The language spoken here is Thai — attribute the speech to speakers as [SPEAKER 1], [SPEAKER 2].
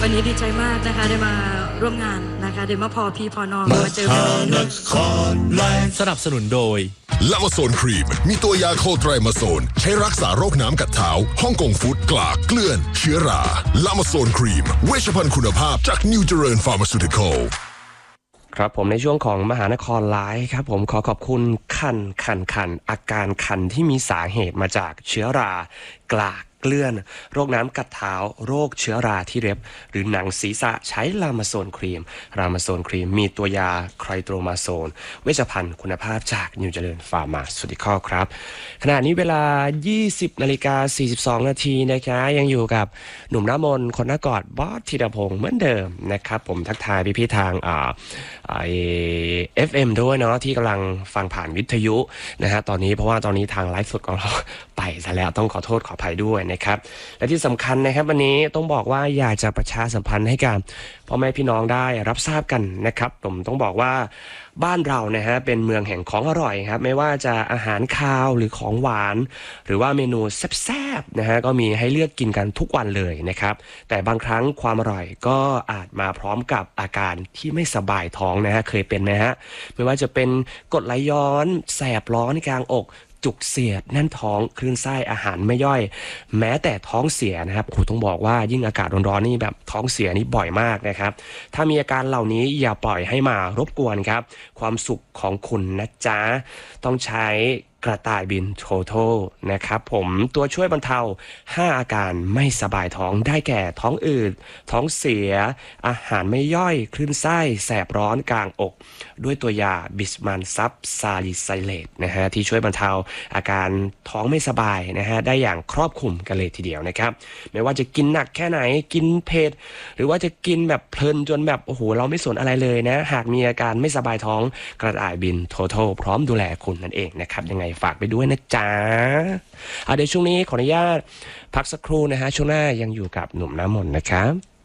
[SPEAKER 1] วันนี้ดีใจมากนะคะได้มาร่วมงานนะคะได้มาพอพี่พอน้องมาเจอกัน
[SPEAKER 2] สนับสนุนโดย
[SPEAKER 3] ลามาโซนครีมมีตัวยาโคไตรมาโซนใช้รักษาโรคน้ำกัดเท้าฮ่องกงฟู้ดกลากเกลื่อนเชื้อราลามาโซนครีมเวชภัณฑ์คุณภาพจากนิวเจริญฟาร์มาซูติคอล
[SPEAKER 2] ครับผมในช่วงของมหานครไลฟ์ครับผมขอบคุณคันอาการคันที่มีสาเหตุมาจากเชื้อรากลากเกลื่อนโรคน้ำกัดเท้าโรคเชื้อราที่เล็บหรือหนังศีรษะใช้ลามาโซนครีมมีตัวยาไคลโตรมาโซนเวชภัณฑ์คุณภาพจากนิวเจริญฟาร์มาซูติคอลครับขณะนี้เวลา 20:42 นาทีนะคะยังอยู่กับหนุ่มน้ำมนต์คนหน้ากอดบอสธีรพงษ์เหมือนเดิมนะครับผมทักทายพี่ๆทางFM ด้วยเนาะที่กำลังฟังผ่านวิทยุนะฮะตอนนี้เพราะว่าตอนนี้ทางไลฟ์สดของเราไปซะแล้วต้องขอโทษขออภัยด้วยนะครับและที่สำคัญนะครับวันนี้ต้องบอกว่าอยากจะประชาสัมพันธ์ให้กับพ่อแม่พี่น้องได้รับทราบกันนะครับผมต้องบอกว่าบ้านเรานะฮะเป็นเมืองแห่งของอร่อยครับไม่ว่าจะอาหารคาวหรือของหวานหรือว่าเมนูแซ่บๆนะฮะก็มีให้เลือกกินกันทุกวันเลยนะครับแต่บางครั้งความอร่อยก็อาจมาพร้อมกับอาการที่ไม่สบายท้องนะฮะเคยเป็นไหมฮะไม่ว่าจะเป็นกรดไหลย้อนแสบร้อนกลางอกจุกเสียดแน่นท้องคลื่นไส้อาหารไม่ย่อยแม้แต่ท้องเสียนะครับโอ้โหต้องบอกว่ายิ่งอากาศร้อนๆนี่แบบท้องเสียนี่บ่อยมากนะครับถ้ามีอาการเหล่านี้อย่าปล่อยให้มารบกวนครับความสุขของคุณนะจ๊ะต้องใช้กระต่ายบินโทโทนะครับผมตัวช่วยบรรเทา5อาการไม่สบายท้องได้แก่ท้องอืดท้องเสียอาหารไม่ย่อยคลื่นไส้แสบร้อนกลางอกด้วยตัวยาบิสมันซับซาลิไซเลตนะฮะที่ช่วยบรรเทาอาการท้องไม่สบายนะฮะได้อย่างครอบคลุมกันเลยทีเดียวนะครับไม่ว่าจะกินหนักแค่ไหนกินเผ็ดหรือว่าจะกินแบบเพลินจนแบบโอ้โหเราไม่สนอะไรเลยนะหากมีอาการไม่สบายท้องกระต่ายบินโทโทพร้อมดูแลคุณนั่นเองนะครับยังไงฝากไปด้วยนะจ๊ะเดี๋ยวช่วงนี้ขออนุญาตพักสักครู่นะฮะช่วงหน้ายังอยู่กับหนุ่มน้ำมนต์นะครับ